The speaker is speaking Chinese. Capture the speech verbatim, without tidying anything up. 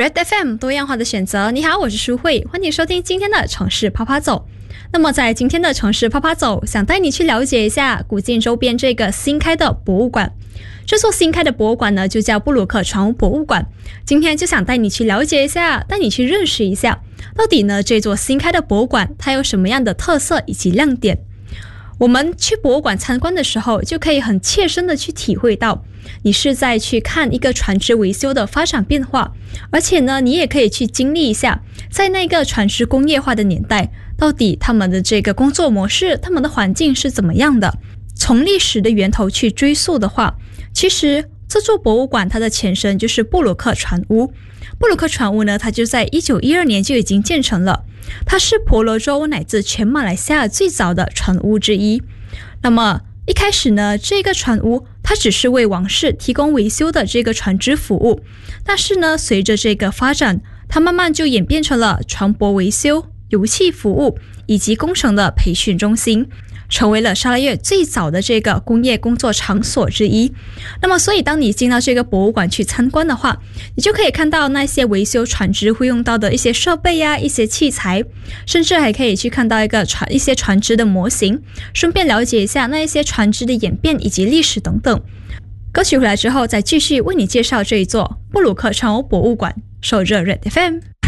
Red F M 多样化的选择。你好，我是舒慧，欢迎收听今天的城市啪啪走。那么在今天的城市啪啪走，想带你去了解一下古晋周边这个新开的博物馆。这座新开的博物馆呢，就叫布鲁克船坞博物馆。今天就想带你去了解一下，带你去认识一下，到底呢这座新开的博物馆它有什么样的特色以及亮点。我们去博物馆参观的时候，就可以很切身的去体会到，你是在去看一个船只维修的发展变化，而且呢，你也可以去经历一下，在那个船只工业化的年代，到底他们的这个工作模式，他们的环境是怎么样的。从历史的源头去追溯的话，其实这座博物馆它的前身就是布鲁克船坞。布鲁克船坞呢，它就在一九一二年就已经建成了，它是婆罗洲乃至全马来西亚最早的船坞之一。那么一开始呢，这个船坞它只是为王室提供维修的这个船只服务，但是呢，随着这个发展，它慢慢就演变成了船舶维修、油气服务以及工程的培训中心，成为了沙拉越最早的这个工业工作场所之一。那么所以当你进到这个博物馆去参观的话，你就可以看到那些维修船只会用到的一些设备呀、一些器材，甚至还可以去看到一个船一些船只的模型，顺便了解一下那一些船只的演变以及历史等等。歌曲回来之后再继续为你介绍这一座布鲁克船坞博物馆。守着 Red F M。